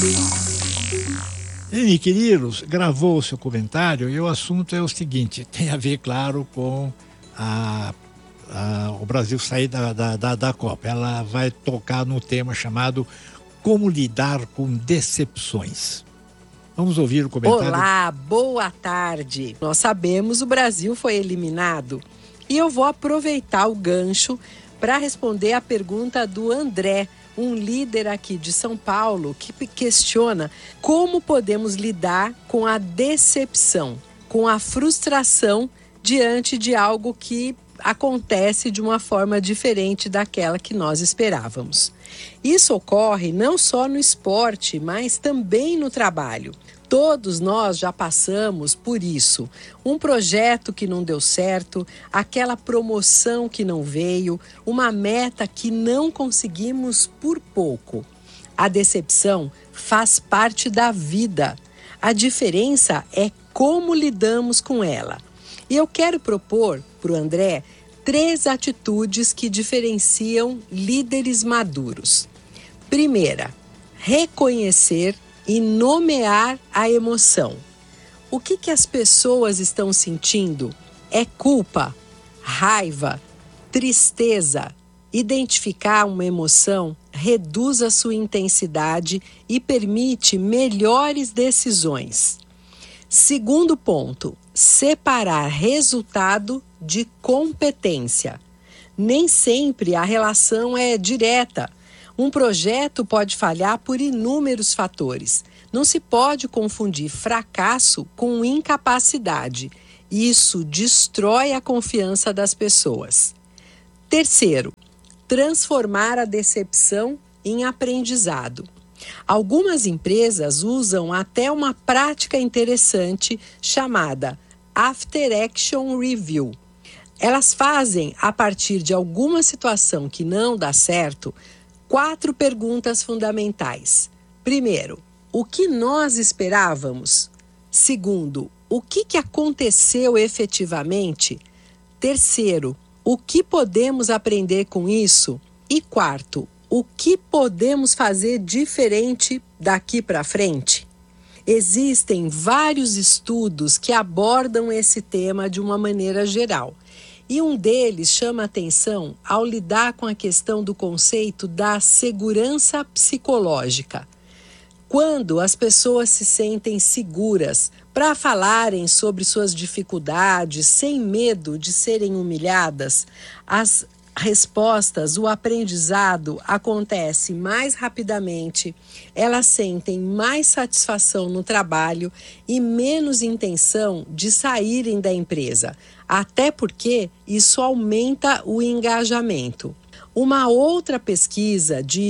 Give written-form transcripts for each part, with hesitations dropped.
Eni Quirilos gravou o seu comentário e o assunto é o seguinte, tem a ver, claro, com o Brasil sair da Copa. Ela vai tocar no tema chamado Como Lidar com Decepções. Vamos ouvir o comentário. Olá, boa tarde. Nós sabemos o Brasil foi eliminado e eu vou aproveitar o gancho para responder a pergunta do André, um líder aqui de São Paulo que questiona como podemos lidar com a decepção, com a frustração diante de algo que acontece de uma forma diferente daquela que nós esperávamos. Isso ocorre não só no esporte, mas também no trabalho. Todos nós já passamos por isso. Um projeto que não deu certo, aquela promoção que não veio, uma meta que não conseguimos por pouco. A decepção faz parte da vida. A diferença é como lidamos com ela. E eu quero propor para o André 3 atitudes que diferenciam líderes maduros. Primeira, reconhecer e nomear a emoção. O que as pessoas estão sentindo? É culpa, raiva, tristeza. Identificar uma emoção reduz a sua intensidade e permite melhores decisões. Segundo ponto, separar resultado de competência. Nem sempre a relação é direta. Um projeto pode falhar por inúmeros fatores. Não se pode confundir fracasso com incapacidade. Isso destrói a confiança das pessoas. Terceiro, transformar a decepção em aprendizado. Algumas empresas usam até uma prática interessante chamada After Action Review. Elas fazem, a partir de alguma situação que não dá certo, 4 perguntas fundamentais. Primeiro, o que nós esperávamos? Segundo, o que aconteceu efetivamente? Terceiro, o que podemos aprender com isso? E quarto, o que podemos fazer diferente daqui para frente? Existem vários estudos que abordam esse tema de uma maneira geral. E um deles chama atenção ao lidar com a questão do conceito da segurança psicológica. Quando as pessoas se sentem seguras para falarem sobre suas dificuldades, sem medo de serem humilhadas, as respostas, o aprendizado acontece mais rapidamente, elas sentem mais satisfação no trabalho e menos intenção de saírem da empresa, até porque isso aumenta o engajamento. Uma outra pesquisa de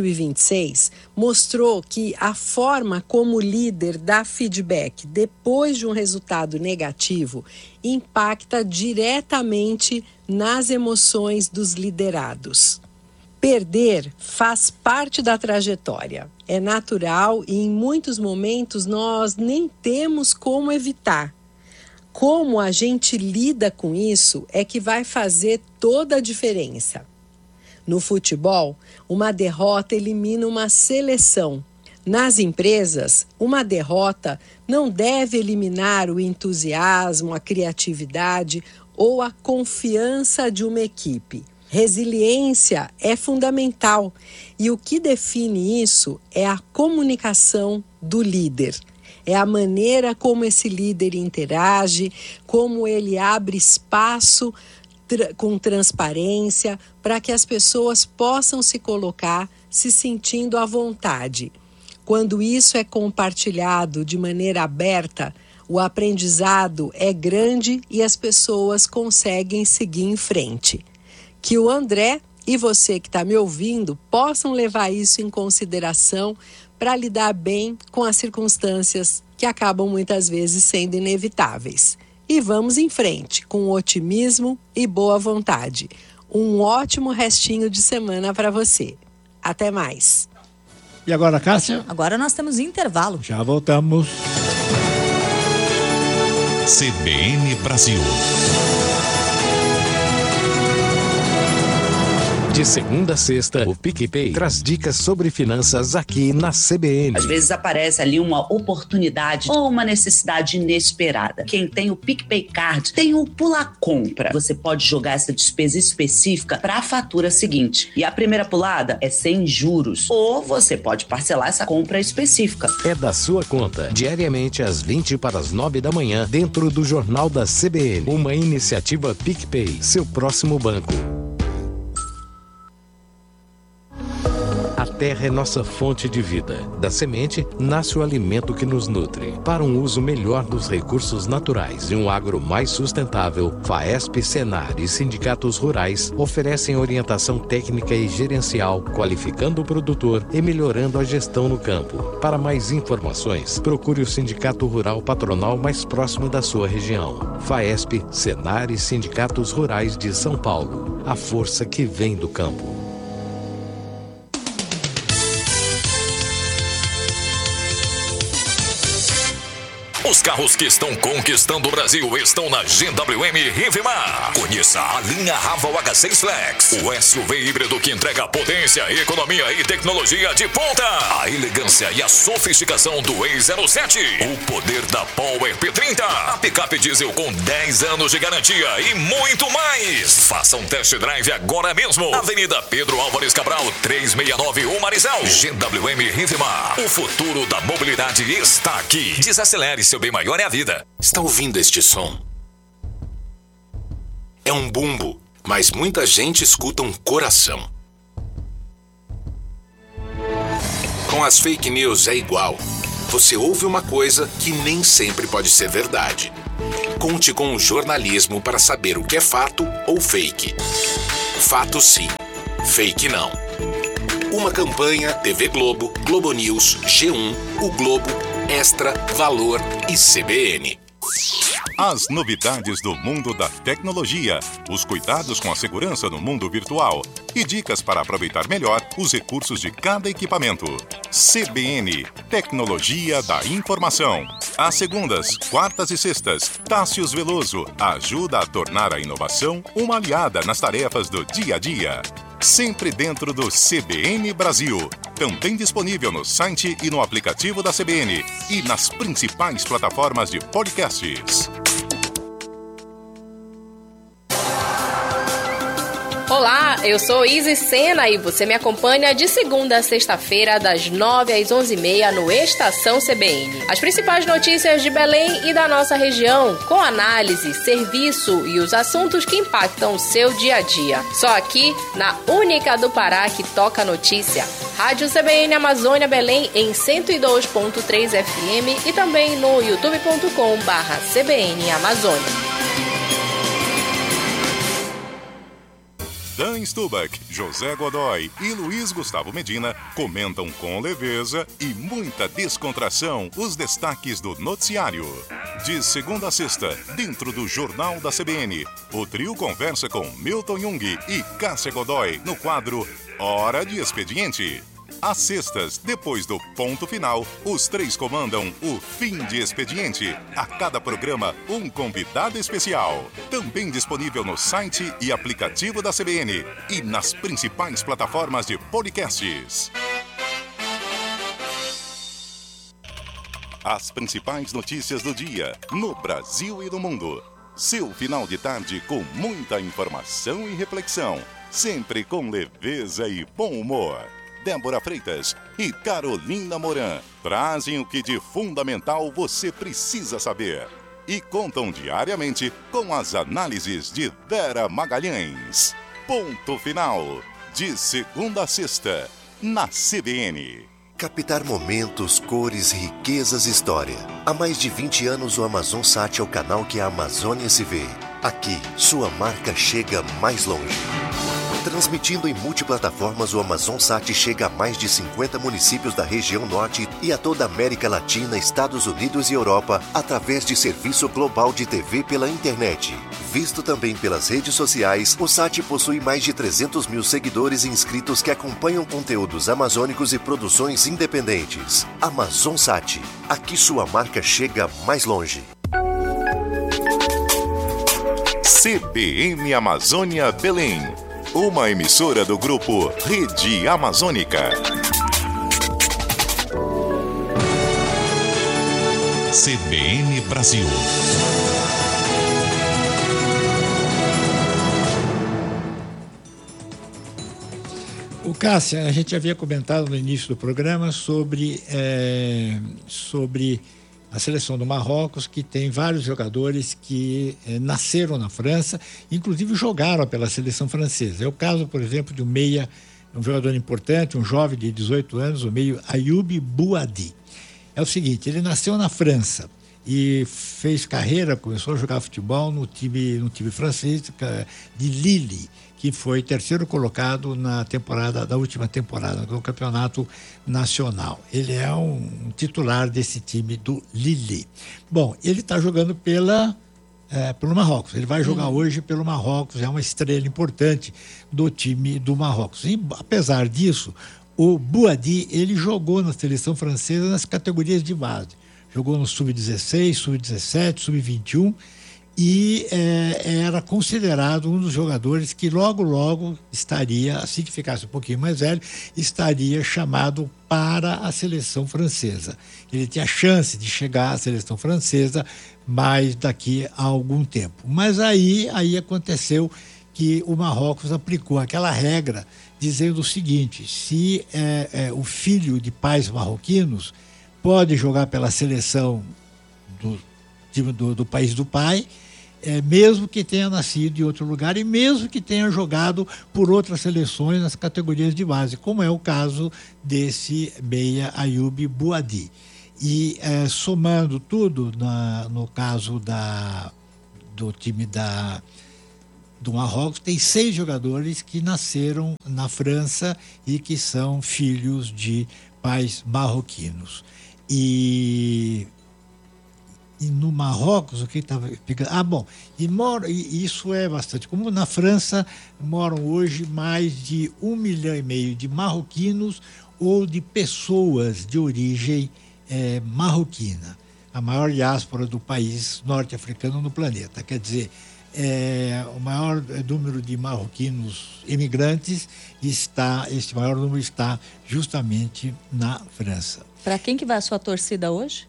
2026 mostrou que a forma como o líder dá feedback depois de um resultado negativo impacta diretamente nas emoções dos liderados. Perder faz parte da trajetória. É natural e em muitos momentos nós nem temos como evitar. Como a gente lida com isso é que vai fazer toda a diferença. No futebol, uma derrota elimina uma seleção. Nas empresas, uma derrota não deve eliminar o entusiasmo, a criatividade ou a confiança de uma equipe. Resiliência é fundamental e o que define isso é a comunicação do líder. É a maneira como esse líder interage, como ele abre espaço com transparência para que as pessoas possam se colocar se sentindo à vontade. Quando isso é compartilhado de maneira aberta, o aprendizado é grande e as pessoas conseguem seguir em frente. Que o André e você que está me ouvindo possam levar isso em consideração para lidar bem com as circunstâncias que acabam muitas vezes sendo inevitáveis. E vamos em frente, com otimismo e boa vontade. Um ótimo restinho de semana para você. Até mais. E agora, Cássia? Agora nós temos intervalo. Já voltamos. CBN Brasil. De segunda a sexta, o PicPay traz dicas sobre finanças aqui na CBN. Às vezes aparece ali uma oportunidade ou uma necessidade inesperada. Quem tem o PicPay Card tem o Pula Compra. Você pode jogar essa despesa específica para a fatura seguinte. E a primeira pulada é sem juros. Ou você pode parcelar essa compra específica. É da sua conta, diariamente às 20 para as 9 da manhã, dentro do Jornal da CBN. Uma iniciativa PicPay, seu próximo banco. A terra é nossa fonte de vida. Da semente, nasce o alimento que nos nutre. Para um uso melhor dos recursos naturais e um agro mais sustentável, FAESP, Senar e sindicatos rurais oferecem orientação técnica e gerencial, qualificando o produtor e melhorando a gestão no campo. Para mais informações, procure o Sindicato Rural Patronal mais próximo da sua região. FAESP, Senar e sindicatos rurais de São Paulo. A força que vem do campo. Os carros que estão conquistando o Brasil estão na GWM Rivemar. Conheça a linha Raval H6 Flex, o SUV híbrido que entrega potência, economia e tecnologia de ponta. A elegância e a sofisticação do E07. O poder da Power P30. A picape diesel com 10 anos de garantia e muito mais. Faça um test drive agora mesmo. Avenida Pedro Álvares Cabral, 369 Marizal. GWM Rivemar. O futuro da mobilidade está aqui. Desacelere, seu bem maior é a vida. Está ouvindo este som? É um bumbo, mas muita gente escuta um coração. Com as fake news é igual. Você ouve uma coisa que nem sempre pode ser verdade. Conte com o jornalismo para saber o que é fato ou fake. Fato sim, fake não. Uma campanha TV Globo, Globo News, G1, O Globo, Extra, Valor e CBN. As novidades do mundo da tecnologia, os cuidados com a segurança no mundo virtual e dicas para aproveitar melhor os recursos de cada equipamento. CBN, Tecnologia da Informação. Às segundas, quartas e sextas, Tássius Veloso ajuda a tornar a inovação uma aliada nas tarefas do dia a dia. Sempre dentro do CBN Brasil. Também disponível no site e no aplicativo da CBN e nas principais plataformas de podcasts. Olá, eu sou Isis Sena e você me acompanha de segunda a sexta-feira, das 9 às 11h30 no Estação CBN. As principais notícias de Belém e da nossa região, com análise, serviço e os assuntos que impactam o seu dia a dia. Só aqui, na única do Pará que toca notícia. Rádio CBN Amazônia Belém em 102.3 FM e também no youtube.com/CBN Amazônia. Dan Stubach, José Godoy e Luiz Gustavo Medina comentam com leveza e muita descontração os destaques do noticiário. De segunda a sexta, dentro do Jornal da CBN, o trio conversa com Milton Jung e Cássia Godoy no quadro Hora de Expediente. Às sextas, depois do ponto final, os três comandam o Fim de Expediente. A cada programa, um convidado especial. Também disponível no site e aplicativo da CBN e nas principais plataformas de podcasts. As principais notícias do dia, no Brasil e no mundo. Seu final de tarde com muita informação e reflexão. Sempre com leveza e bom humor. Débora Freitas e Carolina Moran trazem o que de fundamental você precisa saber e contam diariamente com as análises de Vera Magalhães. Ponto final, de segunda a sexta, na CBN. Captar momentos, cores, riquezas e história. Há mais de 20 anos o AmazonSat é o canal que a Amazônia se vê. Aqui, sua marca chega mais longe. Transmitindo em multiplataformas, o AmazonSat chega a mais de 50 municípios da região norte e a toda a América Latina, Estados Unidos e Europa, através de serviço global de TV pela internet. Visto também pelas redes sociais, o SAT possui mais de 300 mil seguidores e inscritos que acompanham conteúdos amazônicos e produções independentes. AmazonSat, aqui sua marca chega mais longe. CBN Amazônia Belém. Uma emissora do grupo Rede Amazônica. CBN Brasil. O Cássia, a gente havia comentado no início do programa sobre a seleção do Marrocos, que tem vários jogadores que nasceram na França, inclusive jogaram pela seleção francesa. É o caso, por exemplo, de um meia, um jogador importante, um jovem de 18 anos, o meio Ayoub Bouadi. É o seguinte, ele nasceu na França e fez carreira, começou a jogar futebol no time francês de Lille, que foi terceiro colocado da última temporada do campeonato nacional. Ele é um titular desse time do Lille. Bom, ele está jogando pelo Marrocos. Ele vai jogar hoje pelo Marrocos, é uma estrela importante do time do Marrocos. E, apesar disso, o Bouadi, ele jogou na seleção francesa nas categorias de base. Jogou no Sub-16, Sub-17, Sub-21 e era considerado um dos jogadores que logo estaria, assim que ficasse um pouquinho mais velho, estaria chamado para a seleção francesa. Ele tinha chance de chegar à seleção francesa, mas daqui a algum tempo. Mas aí aconteceu que o Marrocos aplicou aquela regra dizendo o seguinte: se o filho de pais marroquinos pode jogar pela seleção do país do pai, mesmo que tenha nascido em outro lugar e mesmo que tenha jogado por outras seleções nas categorias de base, como é o caso desse meia Ayoub Bouadi. E somando tudo, no caso do time do Marrocos, tem 6 jogadores que nasceram na França e que são filhos de pais marroquinos. E no Marrocos, o que estava pegando... e isso é bastante. Como na França moram hoje mais de 1,5 milhão de marroquinos ou de pessoas de origem marroquina. A maior diáspora do país norte-africano no planeta. Quer dizer, o maior número de marroquinos imigrantes esse maior número está justamente na França. Para quem que vai a sua torcida hoje?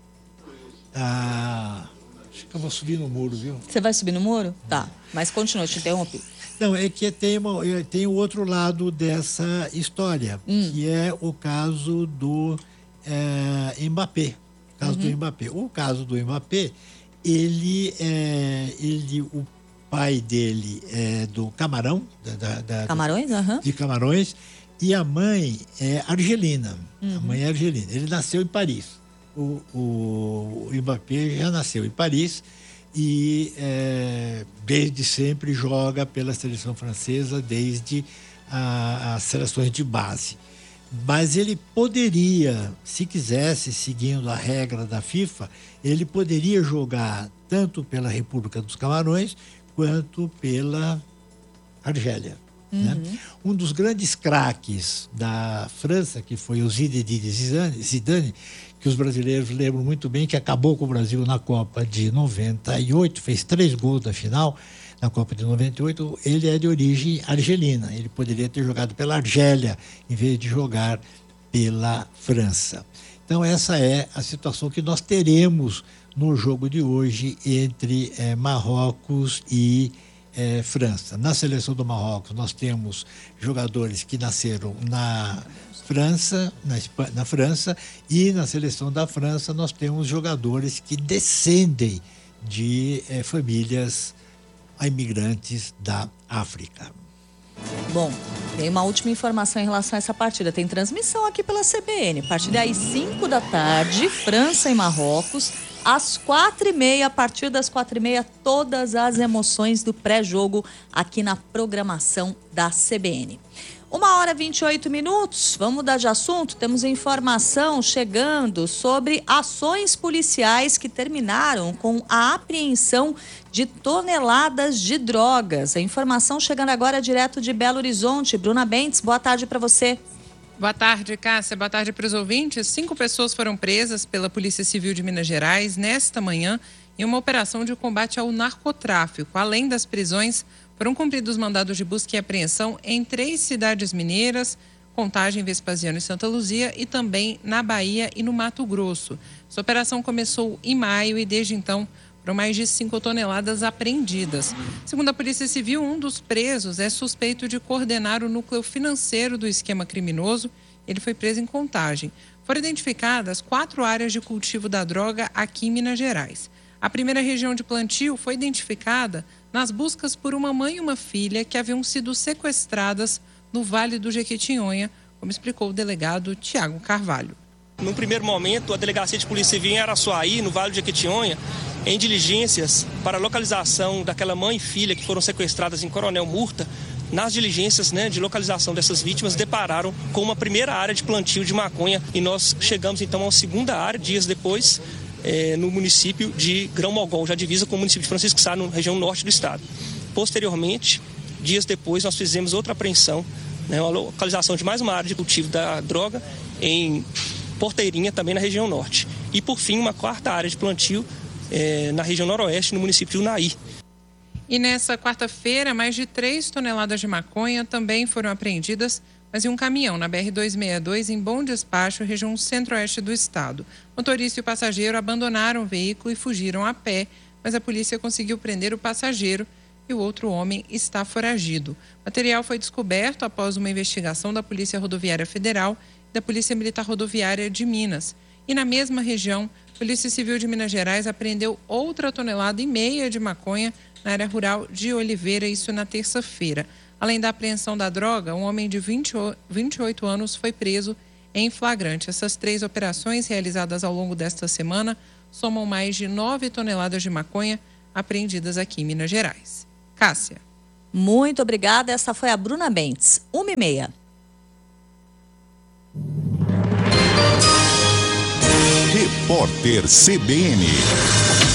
Acho que eu vou subir no muro, viu? Você vai subir no muro? Tá, mas continua, te interrompi. Não, é que tem o outro lado dessa história, que é o caso do Mbappé. O caso do Mbappé, o pai dele é do Camarão, Camarões? De Camarões, e a mãe é argelina. A mãe é argelina. Ele nasceu em Paris. O Mbappé já nasceu em Paris e desde sempre joga pela seleção francesa, desde as seleções de base. Mas ele poderia, se quisesse, seguindo a regra da FIFA, ele poderia jogar tanto pela República dos Camarões quanto pela Argélia. Né? Um dos grandes craques da França, que foi o Zinedine Zidane, que os brasileiros lembram muito bem, que acabou com o Brasil na Copa de 98, fez 3 gols na final, na Copa de 98, ele é de origem argelina. Ele poderia ter jogado pela Argélia, em vez de jogar pela França. Então essa é a situação que nós teremos no jogo de hoje entre Marrocos e França. Na seleção do Marrocos nós temos jogadores que nasceram na França, na França, e na seleção da França nós temos jogadores que descendem de famílias imigrantes da África. Bom, tem uma última informação em relação a essa partida. Tem transmissão aqui pela CBN. Partida às 5 da tarde, França e Marrocos. Às 4h30, a partir das 4h30, todas as emoções do pré-jogo aqui na programação da CBN. 1h28. Vamos mudar de assunto. Temos informação chegando sobre ações policiais que terminaram com a apreensão de toneladas de drogas. A informação chegando agora direto de Belo Horizonte. Bruna Bentes, boa tarde para você. Boa tarde, Cássia. Boa tarde para os ouvintes. 5 pessoas foram presas pela Polícia Civil de Minas Gerais nesta manhã em uma operação de combate ao narcotráfico. Além das prisões, Foram cumpridos mandados de busca e apreensão em 3 cidades mineiras, Contagem, Vespasiano e Santa Luzia, e também na Bahia e no Mato Grosso. Essa operação começou em maio e desde então foram mais de 5 toneladas apreendidas. Segundo a Polícia Civil, um dos presos é suspeito de coordenar o núcleo financeiro do esquema criminoso. Ele foi preso em Contagem. Foram identificadas 4 áreas de cultivo da droga aqui em Minas Gerais. A primeira região de plantio foi identificada nas buscas por uma mãe e uma filha que haviam sido sequestradas no Vale do Jequitinhonha, como explicou o delegado Tiago Carvalho. No primeiro momento, a Delegacia de Polícia Civil em Araçuaí, no Vale do Jequitinhonha, em diligências para a localização daquela mãe e filha que foram sequestradas em Coronel Murta, nas diligências de localização dessas vítimas, depararam com uma primeira área de plantio de maconha e nós chegamos então a uma segunda área, dias depois, no município de Grão-Mogol, já divisa com o município de Francisco Sá, na região norte do estado. Posteriormente, dias depois, nós fizemos outra apreensão, a localização de mais uma área de cultivo da droga em Porteirinha, também na região norte. E, por fim, uma 4ª área de plantio na região noroeste, no município de Unaí. E nessa quarta-feira, mais de 3 toneladas de maconha também foram apreendidas, mas em um caminhão na BR-262, em Bom Despacho, região centro-oeste do estado. O motorista e o passageiro abandonaram o veículo e fugiram a pé, mas a polícia conseguiu prender o passageiro e o outro homem está foragido. O material foi descoberto após uma investigação da Polícia Rodoviária Federal e da Polícia Militar Rodoviária de Minas. E na mesma região, a Polícia Civil de Minas Gerais apreendeu outra 1,5 tonelada de maconha na área rural de Oliveira, isso na terça-feira. Além da apreensão da droga, um homem de 28 anos foi preso em flagrante. Essas 3 operações realizadas ao longo desta semana somam mais de 9 toneladas de maconha apreendidas aqui em Minas Gerais. Cássia. Muito obrigada. Essa foi a Bruna Bentes. 1h30. Repórter CBN.